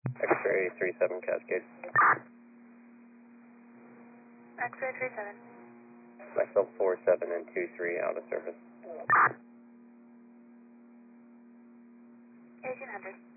X-ray 37 Cascade. X-ray 37. Myself 47 and 23 out of service. 1800.